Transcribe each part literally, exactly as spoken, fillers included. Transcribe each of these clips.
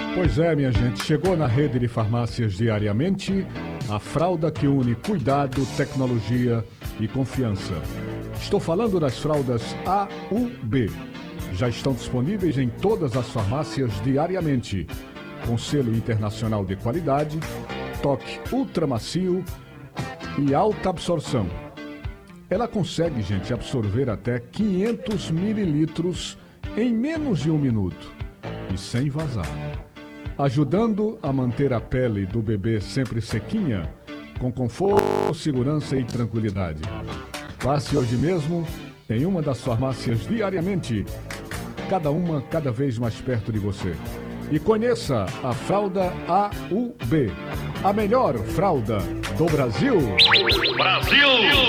Pois é, minha gente, chegou na rede de farmácias Diariamente a fralda que une cuidado, tecnologia e confiança. Estou falando das fraldas A U B. Já estão disponíveis em todas as farmácias Diariamente, com selo internacional de qualidade, toque ultramacio e alta absorção. Ela consegue, gente, absorver até quinhentos mililitros em menos de um minuto e sem vazar, ajudando a manter a pele do bebê sempre sequinha, com conforto, segurança e tranquilidade. Passe hoje mesmo em uma das farmácias Diariamente, cada uma cada vez mais perto de você. E conheça a fralda A U B, a melhor fralda do Brasil. Brasil!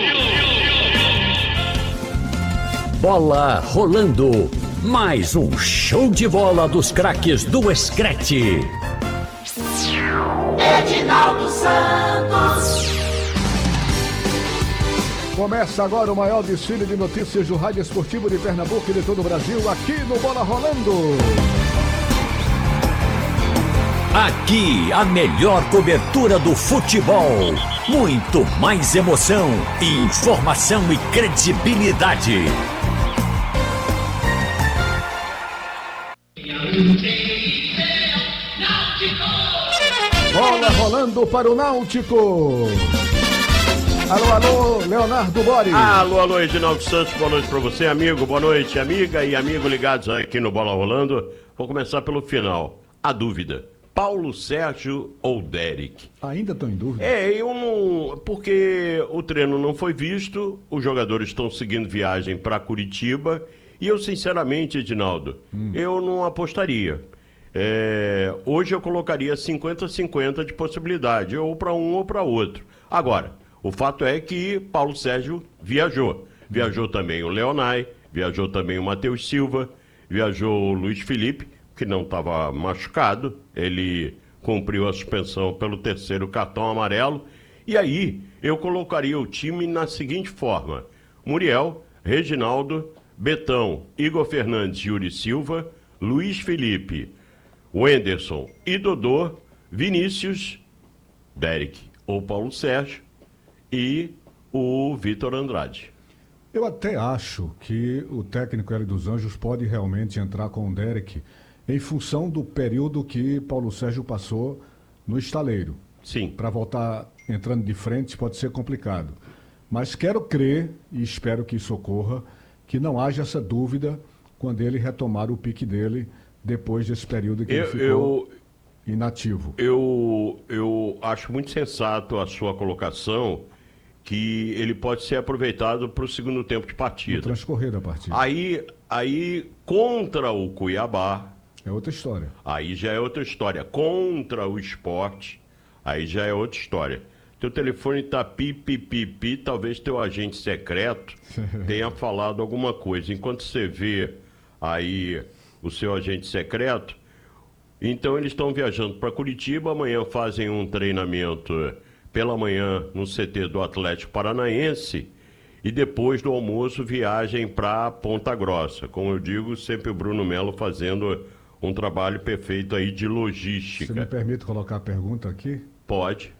Bola rolando. Mais um show de bola dos craques do Screte. Edinaldo Santos. Começa agora o maior desfile de notícias do rádio esportivo de Pernambuco e de todo o Brasil, aqui no Bola Rolando. Aqui, a melhor cobertura do futebol. Muito mais emoção, informação e credibilidade. Bola rolando para o Náutico. Alô, alô, Leonardo Bori. Alô, alô, Edinaldo Santos, boa noite pra você, amigo, boa noite, amiga e amigo ligados aqui no Bola Rolando. Vou começar pelo final. A dúvida, Paulo Sérgio ou Derek? Ainda estão em dúvida? É, eu não... porque o treino não foi visto, os jogadores estão seguindo viagem para Curitiba e eu, sinceramente, Edinaldo, hum. eu não apostaria. É, hoje eu colocaria cinquenta a cinquenta de possibilidade, ou para um ou para outro. Agora, o fato é que Paulo Sérgio viajou. Viajou também o Leonai, viajou também o Matheus Silva, viajou o Luiz Felipe, que não estava machucado, ele cumpriu a suspensão pelo terceiro cartão amarelo. E aí eu colocaria o time na seguinte forma: Muriel, Reginaldo, Betão, Igor Fernandes, Yuri Silva, Luiz Felipe, Wenderson e Dodô, Vinícius, Derek ou Paulo Sérgio e o Vitor Andrade. Eu até acho que o técnico Hélio dos Anjos pode realmente entrar com o Derek em função do período que Paulo Sérgio passou no estaleiro. Sim. Para voltar entrando de frente pode ser complicado. Mas quero crer, e espero que isso ocorra, que não haja essa dúvida quando ele retomar o pique dele depois desse período que eu, ele ficou eu, inativo. Eu, eu acho muito sensato a sua colocação, que ele pode ser aproveitado para o segundo tempo de partida. No transcorrer da partida. Aí, aí, contra o Cuiabá... É outra história. Aí já é outra história. Contra o Sport, aí já é outra história. Teu telefone tá pi, pi, pi, pi, talvez teu agente secreto tenha falado alguma coisa. Enquanto você vê aí o seu agente secreto, então eles estão viajando para Curitiba, amanhã fazem um treinamento pela manhã no C T do Atlético Paranaense e depois do almoço viagem para Ponta Grossa. Como eu digo, sempre o Bruno Melo fazendo um trabalho perfeito aí de logística. Você me permite colocar a pergunta aqui? Pode.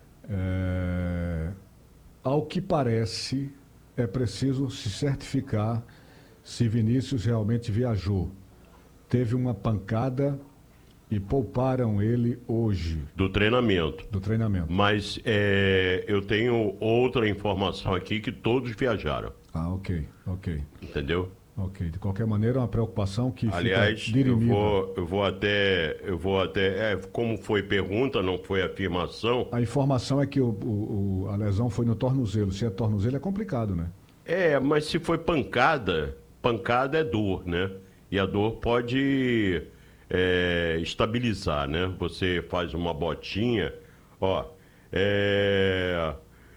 É... Ao que parece, é preciso se certificar se Vinícius realmente viajou. Teve uma pancada e pouparam ele hoje. Do treinamento. Do treinamento. Mas é, eu tenho outra informação aqui que todos viajaram. Ah, ok, ok. Entendeu? Ok, de qualquer maneira é uma preocação que Aliás, fica dirimida. eu vou, eu vou até, eu vou até, é, como foi pergunta, não foi afirmação. A informação é que o, o, o, a lesão foi no tornozelo. Se é tornozelo é complicado, né? É, mas se foi pancada, pancada é dor, né? E a dor pode é, estabilizar, né? Você faz uma botinha, ó, é,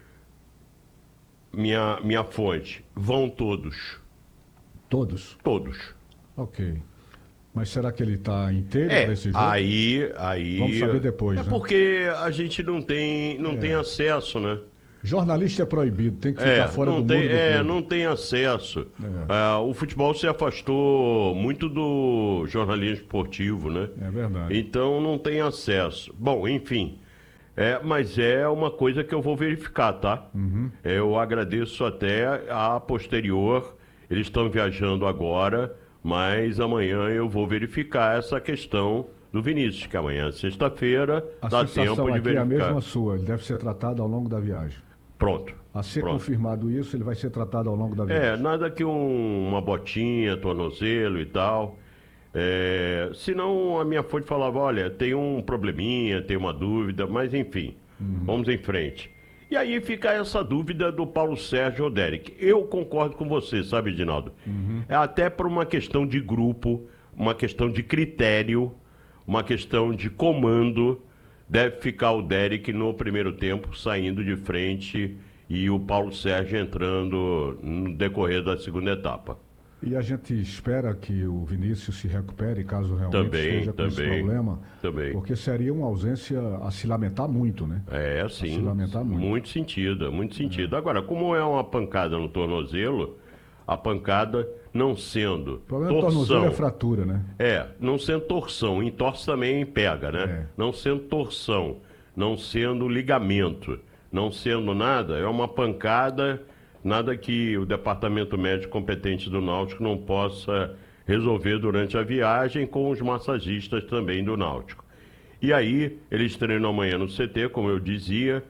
minha, minha fonte, vão todos. Todos? Todos. Ok. Mas será que ele está inteiro é, para esse jogo? Aí, aí... Vamos saber depois, É né? porque a gente não tem, não é. tem acesso, né? Jornalista é proibido, tem que ficar É, fora não do tem, mundo do é, clube. não tem acesso. É. É, o futebol se afastou muito do jornalismo esportivo, né? É verdade. Então não tem acesso. Bom, enfim. É, mas é uma coisa que eu vou verificar, tá? Uhum. Eu agradeço até a posterior. Eles estão viajando agora, mas amanhã eu vou verificar essa questão do Vinícius, que amanhã é sexta-feira, A dá sensação tempo de aqui é a verificar. mesma sua, ele deve ser tratado ao longo da viagem. Pronto. A ser Pronto. confirmado isso, ele vai ser tratado ao longo da É, viagem. nada que um- uma botinha, tornozelo e tal. É, senão a minha fonte falava, olha, tem um probleminha, tem uma dúvida, mas enfim, vamos em frente. E aí fica essa dúvida do Paulo Sérgio Oderic. Eu concordo com você, sabe, Edinaldo? É até por uma questão de grupo, uma questão de critério, uma questão de comando, deve ficar o Derek no primeiro tempo saindo de frente e o Paulo Sérgio entrando no decorrer da segunda etapa. E a gente espera que o Vinícius se recupere, caso realmente Também, esteja com esse também, problema. também. Porque seria uma ausência a se lamentar muito, né? É, A se sim, lamentar muito. muito sentido, muito sentido. Agora, como é uma pancada no tornozelo, a pancada não sendo O problema do tornozelo torção, é fratura, né? é, não sendo torção, entorce também pega, né? É. Não sendo torção, não sendo ligamento, não sendo nada, é uma pancada, nada que o departamento médico competente do Náutico não possa resolver durante a viagem com os massagistas também do Náutico. E aí, eles treinam amanhã no C T, como eu dizia,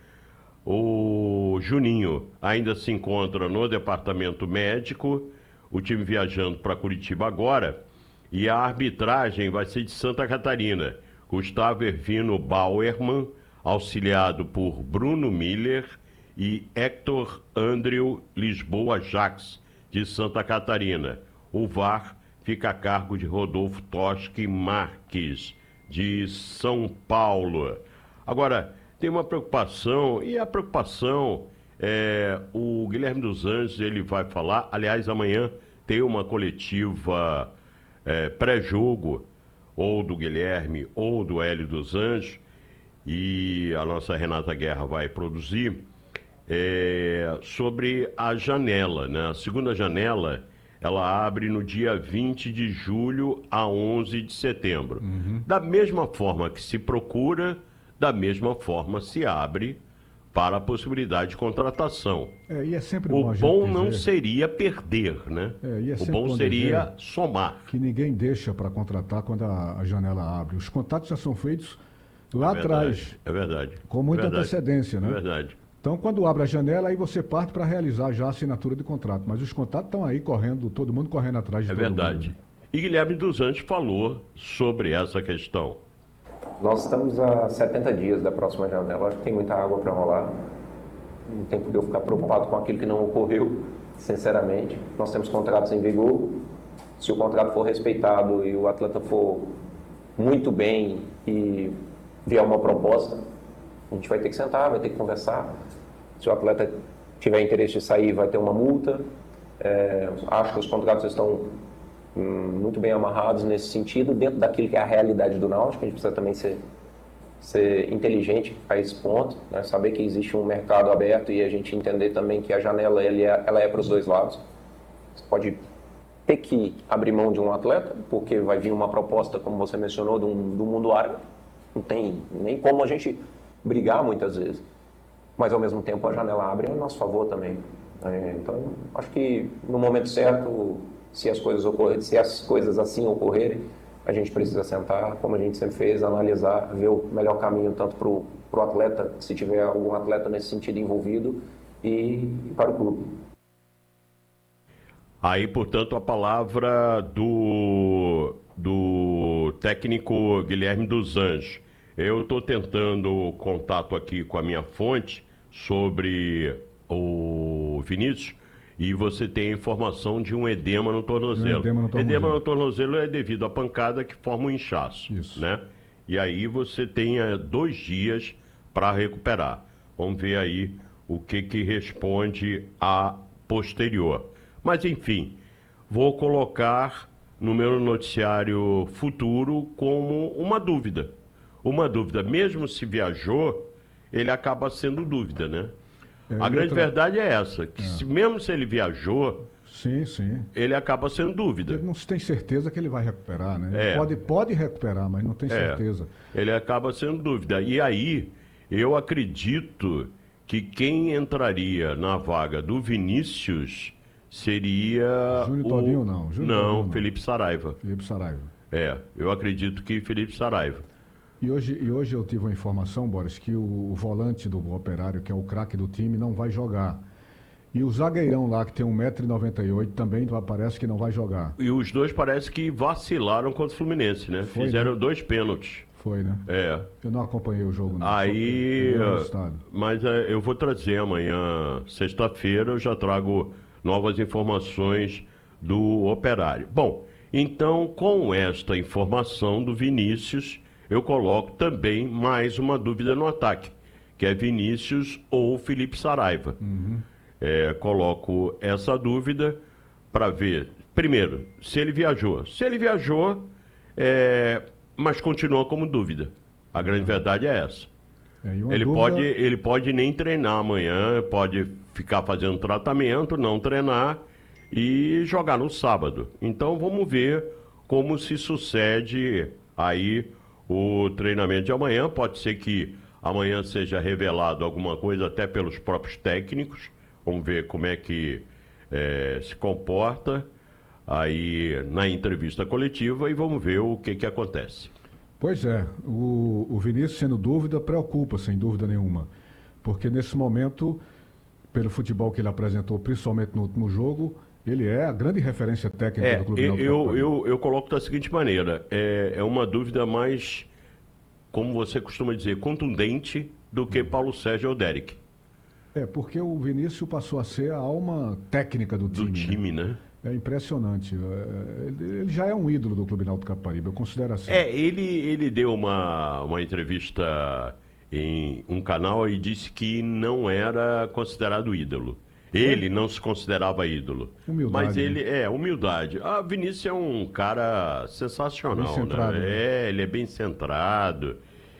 o Juninho ainda se encontra no departamento médico, o time viajando para Curitiba agora, e a arbitragem vai ser de Santa Catarina. Gustavo Ervino Bauerman, auxiliado por Bruno Miller e Hector Andrew Lisboa Jax, de Santa Catarina. O V A R fica a cargo de Rodolfo Toschi Marques, de São Paulo. Agora, tem uma preocupação, e a preocupação é o Guilherme dos Anjos, ele vai falar, aliás, amanhã tem uma coletiva é, pré-jogo, ou do Guilherme ou do Hélio dos Anjos, e a nossa Renata Guerra vai produzir, é, sobre a janela, né? A segunda janela, ela abre no dia vinte de julho a onze de setembro. Uhum. Da mesma forma que se procura, da mesma forma se abre para a possibilidade de contratação. É, e é sempre O bom a gente bom dizer não seria perder, né? É, e é O sempre bom bom seria dizer somar. que ninguém deixa para contratar quando a, a janela abre. Os contatos já são feitos lá É atrás, verdade, é verdade. com muita Verdade, antecedência, né? É verdade. Então, quando abre a janela, aí você parte para realizar já a assinatura de contrato. Mas os contratos estão aí correndo, todo mundo correndo atrás de É todo verdade. mundo. E Guilherme dos Anjos falou sobre essa questão. Nós estamos a setenta dias da próxima janela, acho que tem muita água para rolar. Não tem por que eu ficar preocupado com aquilo que não ocorreu, sinceramente. Nós temos contratos em vigor. Se o contrato for respeitado e o atleta for muito bem e vier uma proposta, a gente vai ter que sentar, vai ter que conversar. Se o atleta tiver interesse de sair, vai ter uma multa. É, acho que os contratos estão hum, muito bem amarrados nesse sentido, dentro daquilo que é a realidade do Náutico. A gente precisa também ser, ser inteligente a esse ponto, né? Saber que existe um mercado aberto e a gente entender também que a janela ele é, ela é para os dois lados. Você pode ter que abrir mão de um atleta, porque vai vir uma proposta, como você mencionou, do, do mundo árabe. Não tem nem como a gente brigar muitas vezes. Mas, ao mesmo tempo, a janela abre a nosso favor também. É, então, acho que no momento certo, se as coisas ocorrerem, se as coisas assim ocorrerem, a gente precisa sentar, como a gente sempre fez, analisar, ver o melhor caminho tanto para o atleta, se tiver algum atleta nesse sentido envolvido, e, e para o clube. Aí, portanto, a palavra do, do técnico Guilherme dos Anjos. Eu estou tentando contato aqui com a minha fonte sobre o Vinícius e você tem a informação de um edema no tornozelo. Um edema no tornozelo. Edema no tornozelo é devido à pancada que forma um inchaço. Isso. Né? E aí você tem eh, dois dias para recuperar. Vamos ver aí o que, que responde a posterior. Mas, enfim, vou colocar no meu noticiário futuro como uma dúvida. Uma dúvida, mesmo se viajou, ele acaba sendo dúvida, né? É, a grande outra... verdade é essa, que é. se, mesmo se ele viajou, sim, sim. ele acaba sendo dúvida. Ele não se tem certeza que ele vai recuperar, né? É. Pode, pode recuperar, mas não tem certeza. É. Ele acaba sendo dúvida. E aí, eu acredito que quem entraria na vaga do Vinícius seria... Júnior o... Todinho não. Júnior não, Todinho, não, Felipe Saraiva. Felipe Saraiva. É, eu acredito que Felipe Saraiva. E hoje, e hoje eu tive uma informação, Boris, que o, o volante do Operário, que é o craque do time, não vai jogar. E o zagueirão lá, que tem um metro e noventa e oito, também parece que não vai jogar. E os dois parece que vacilaram contra o Fluminense, né? Foi, Fizeram né? dois pênaltis. Foi, né? É. Eu não acompanhei o jogo, não. Aí, mas é, eu vou trazer amanhã, sexta-feira, eu já trago novas informações do Operário. Bom, então, com esta informação do Vinícius, eu coloco também mais uma dúvida no ataque, que é Vinícius ou Felipe Saraiva. Uhum. É, coloco essa dúvida para ver, primeiro, se ele viajou. Se ele viajou, é, mas continua como dúvida. A grande uhum. verdade é essa. É, ele, dúvida... pode, ele pode nem treinar amanhã, pode ficar fazendo tratamento, não treinar e jogar no sábado. Então vamos ver como se sucede aí o treinamento de amanhã. Pode ser que amanhã seja revelado alguma coisa até pelos próprios técnicos. Vamos ver como é que é, se comporta aí na entrevista coletiva e vamos ver o que, que acontece. Pois é, o, o Vinícius, sendo dúvida, preocupa, sem dúvida nenhuma. Porque nesse momento, pelo futebol que ele apresentou, principalmente no último jogo, ele é a grande referência técnica é, do Clube eu, do eu, eu, eu coloco da seguinte maneira, é, é uma dúvida mais, como você costuma dizer, contundente do que Paulo Sérgio ou Derek. É, porque o Vinícius passou a ser a alma técnica do time. Do time, né? né? É impressionante. Ele já é um ídolo do Clube Náutico Caparibe, eu considero assim. É, ele, ele deu uma, uma entrevista em um canal e disse que não era considerado ídolo. Ele não se considerava ídolo. Humildade. Mas ele, né? é, humildade. Ah, Vinícius é um cara sensacional, bem centrado, né? né? É, ele é bem centrado.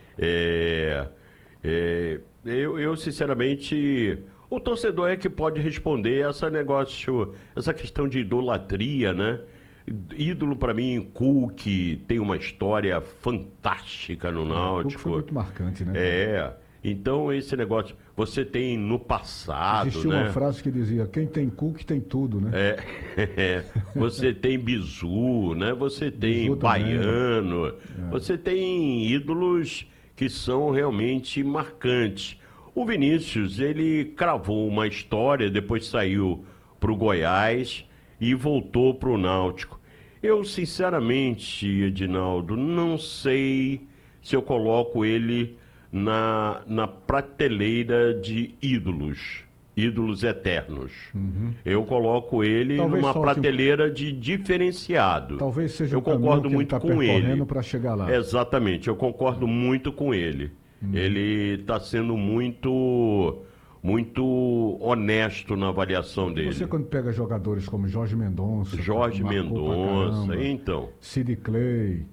É, é, eu, eu, sinceramente, o torcedor é que pode responder essa negócio, essa questão de idolatria, né? Ídolo para mim, Cook tem uma história fantástica no Náutico. Cook foi muito marcante, né? É. Então, esse negócio, você tem no passado, Existia né? uma frase que dizia, quem tem Cook tem tudo, né? É, você tem Bizu, né? Você tem Bizu Baiano, é. você tem ídolos que são realmente marcantes. O Vinícius, ele cravou uma história, depois saiu para o Goiás e voltou para o Náutico. Eu, sinceramente, Edinaldo, não sei se eu coloco ele Na, na prateleira de ídolos, ídolos eternos. Uhum. Eu coloco ele Talvez numa prateleira um... de diferenciado. Talvez seja eu o concordo muito ele tá com ele para chegar lá. Exatamente, eu concordo muito com ele. Uhum. Ele está sendo muito, muito honesto na avaliação dele. Você quando pega jogadores como Jorge Mendonça, Jorge Mendonça, então. Sid Clay,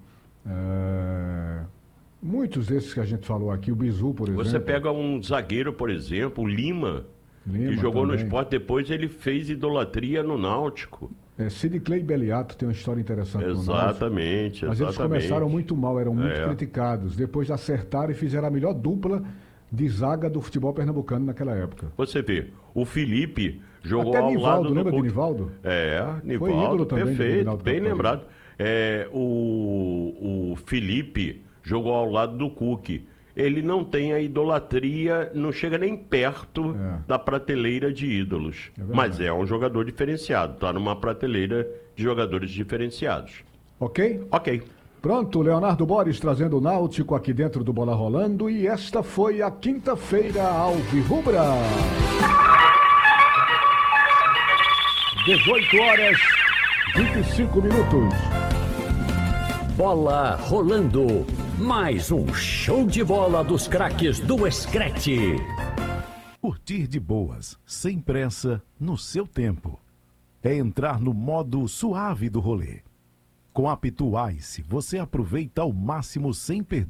é... muitos desses que a gente falou aqui, o Bizu, por exemplo. Você pega um zagueiro, por exemplo, o Lima, Lima que jogou também. no Sport, depois ele fez idolatria no Náutico. É, Sid Clay e Beliato tem uma história interessante exatamente, no Náutico. Exatamente, Mas eles começaram muito mal, eram muito é. criticados. Depois acertaram e fizeram a melhor dupla de zaga do futebol pernambucano naquela época. Você vê, o Felipe jogou Até ao Nivaldo, lado lembra do... de Nivaldo? É, Foi ídolo Nivaldo, também perfeito, do bem lembrado. É, o, o Felipe jogou ao lado do Cook. Ele não tem a idolatria, não chega nem perto é. da prateleira de ídolos. É mas é um jogador diferenciado, está numa prateleira de jogadores diferenciados. Ok? Ok. Pronto, Leonardo Boris trazendo o Náutico aqui dentro do Bola Rolando e esta foi a quinta-feira alvirrubra. dezoito horas, vinte e cinco minutos. Bola rolando. Mais um show de bola dos craques do Screte. Curtir de boas, sem pressa, no seu tempo. É entrar no modo suave do rolê. Com a Pitu Ice, você aproveita ao máximo sem perder